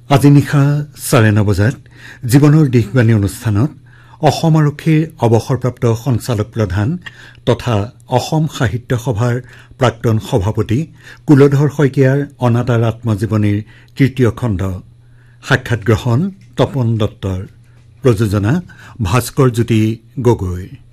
আজি নিশা 9:30 বজাত জীৱনৰ দিশবাণী অনুষ্ঠানত অসম আৰক্ষীৰ অৱসৰপ্ৰাপ্ত সঞ্চালক প্ৰধান তথা অসম সাহিত্য সভাৰ প্ৰাক্তন সভাপতি কুলধৰ শইকীয়াৰ অনাতাঁৰ আত্মজীৱনীৰ তৃতীয় খণ্ড সাক্ষাৎ গ্ৰহণ তপন দত্তৰ প্ৰযোজনা ভাস্কৰ জ্যোতি গগৈ।